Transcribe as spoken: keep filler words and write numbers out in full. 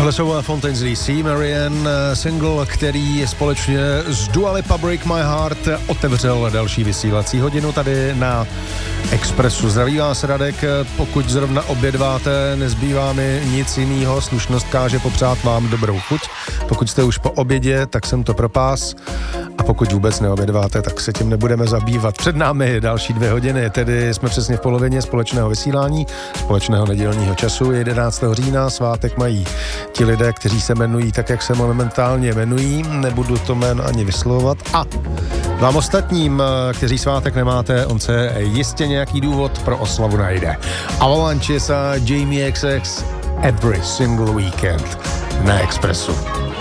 Tohle jsou Fontaines D C, Marian, single, který společně s Dua Lipa Break My Heart otevřel další vysílací hodinu tady na Expressu. Zdraví vás Radek, pokud zrovna obědváte, nezbývá mi nic jiného, slušnost káže popřát vám dobrou chuť. Pokud jste už po obědě, tak jsem to propás. A pokud vůbec neobědváte, tak se tím nebudeme zabývat. Před námi další dvě hodiny, tedy jsme přesně v polovině společného vysílání, společného nedělního času, jedenáctého října, svátek mají ti lidé, kteří se jmenují tak, jak se momentálně jmenují, nebudu to jméno ani vyslovovat. A vám ostatním, kteří svátek nemáte, on se jistě nějaký důvod pro oslavu najde. Avalanches a Jamie X X Every Single Weekend na Expressu.